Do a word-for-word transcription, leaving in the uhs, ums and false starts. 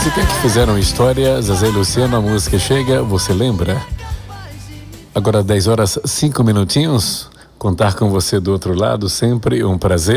música que fizeram história. Zezé e Luciano, a música chega, você lembra? Agora dez horas, cinco minutinhos. Contar com você do outro lado, sempre um prazer.